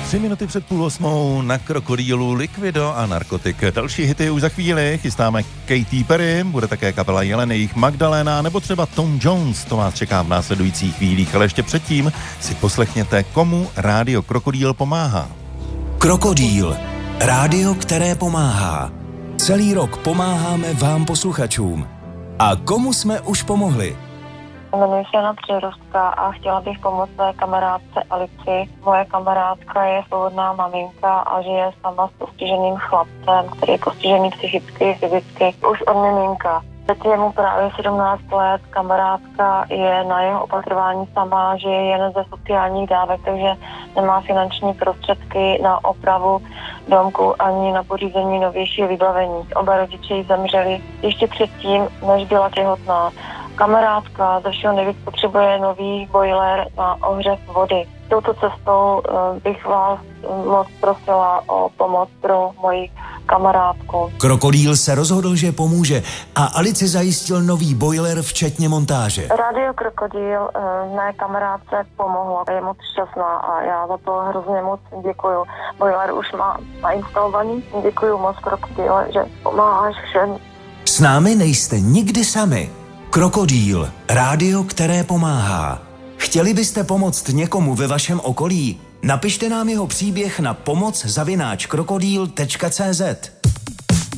3 minuty před 7:30 na Krokodýlu Liquido a Narkotik. Další hity už za chvíli. Chystáme Katy Perry, bude také kapela Jeleny, jejich Magdalena nebo třeba Tom Jones. To vás čeká v následujících chvílích, ale ještě předtím si poslechněte, komu Rádio Krokodýl pomáhá. Krokodýl. Rádio, které pomáhá. Celý rok pomáháme vám posluchačům. A komu jsme už pomohli? Jmenuji se Jana Přirostka a chtěla bych pomoct své kamarádce Alici. Moje kamarádka je svobodná maminka a žije sama s postiženým chlapcem, který je postižený psychicky, fyzicky už od miminka. Teď je mu právě 17 let, kamarádka je na jeho opatrování sama, žije jen ze sociálních dávek, takže nemá finanční prostředky na opravu domku ani na pořízení novějšího vybavení. Oba rodiče jí zemřeli ještě předtím, než byla těhotná. Kamarádka ze všeho nejvíc potřebuje nový boiler na ohřev vody. Touto cestou bych vás moc prosila o pomoc pro moji kamarádku. Krokodýl se rozhodl, že pomůže a Alici zajistil nový boiler včetně montáže. Rádio Krokodýl mé kamarádce pomohlo, je moc šťastná a já za to hrozně moc děkuju. Boiler už má nainstalovaný, děkuju moc Krokodýle, že pomáháš všem. S námi nejste nikdy sami. Krokodýl, rádio, které pomáhá. Chtěli byste pomoct někomu ve vašem okolí? Napište nám jeho příběh na pomoc@krokodýl.cz.